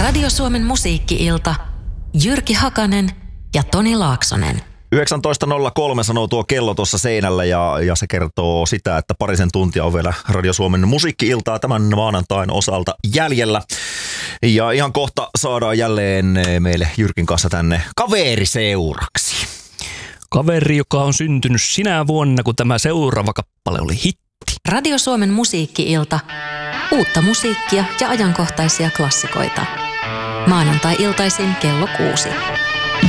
Radio Suomen musiikki-ilta. Jyrki Hakanen ja Toni Laaksonen. 19.03 sanoo tuo kello tuossa seinällä ja se kertoo sitä, että parisen tuntia on vielä Radio Suomen musiikki-iltaa tämän maanantain osalta jäljellä. Ja ihan kohta saadaan jälleen meille Jyrkin kanssa tänne kaveriseuraksi. Kaveri, joka on syntynyt sinä vuonna, kun tämä seuraava kappale oli hitti. Radio Suomen musiikki-ilta. Uutta musiikkia ja ajankohtaisia klassikoita. Maanantai-iltaisin kello 6.